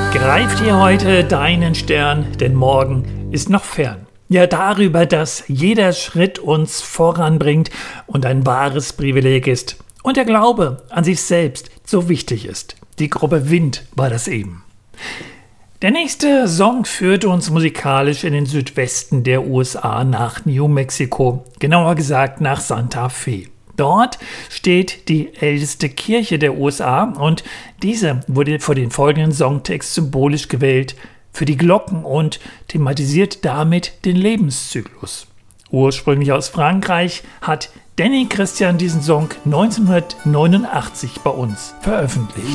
Greif dir heute deinen Stern, denn morgen ist noch fern. Ja, darüber, dass jeder Schritt uns voranbringt und ein wahres Privileg ist und der Glaube an sich selbst so wichtig ist. Die Gruppe Wind war das eben. Der nächste Song führt uns musikalisch in den Südwesten der USA nach New Mexico, genauer gesagt nach Santa Fe. Dort steht die älteste Kirche der USA und diese wurde für den folgenden Songtext symbolisch gewählt für die Glocken und thematisiert damit den Lebenszyklus. Ursprünglich aus Frankreich hat Danny Christian diesen Song 1989 bei uns veröffentlicht.